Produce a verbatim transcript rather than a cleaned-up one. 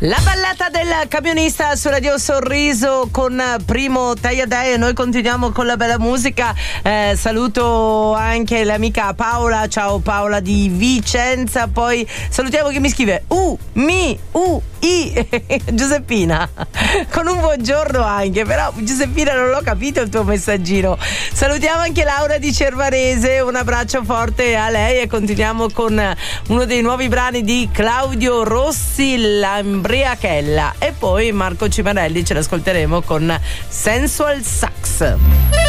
La ballata del camionista su Radio Sorriso con Primo Tagliadei e noi continuiamo con la bella musica. Eh, saluto anche l'amica Paola, ciao Paola di Vicenza, poi salutiamo chi mi scrive U, mi, U, I, Giuseppina, con un buongiorno anche, però Giuseppina non l'ho capito il tuo messaggino. Salutiamo anche Laura di Cervarese, un abbraccio forte a lei e continuiamo con uno dei nuovi brani di Claudio Rossi, l'Ambriachella, e poi Marco Cimarelli ce l'ascolteremo con Sensual Sax.